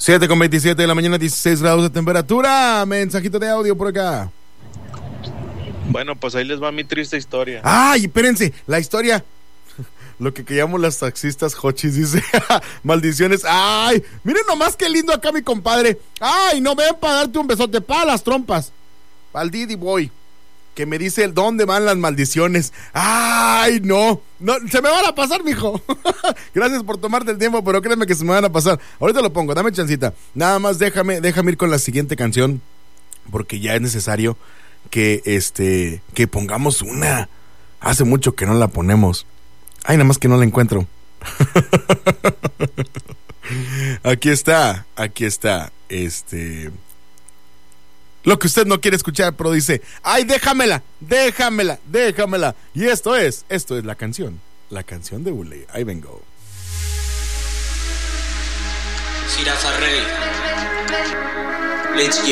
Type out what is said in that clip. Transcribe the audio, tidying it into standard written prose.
7:27 de la mañana, 16 grados de temperatura. Mensajito de audio por acá. Bueno, pues ahí les va mi triste historia. Ay, espérense, la historia. Lo que llamamos las taxistas hochis, dice. Maldiciones. Ay, miren nomás qué lindo acá mi compadre. Ay, no ven para darte un besote para las trompas. Al Didi Boy, que me dice dónde van las maldiciones. Ay, no, se me van a pasar, mijo. Gracias por tomarte el tiempo, pero créeme que se me van a pasar. Ahorita lo pongo, dame chancita. Nada más déjame ir con la siguiente canción, porque ya es necesario que pongamos una. Hace mucho que no la ponemos. Ay, nada más que no la encuentro. Aquí está. Lo que usted no quiere escuchar, pero dice, ay, déjamela. Y esto es la canción de Ule. Ahí vengo. Girafa Rey. Let's go.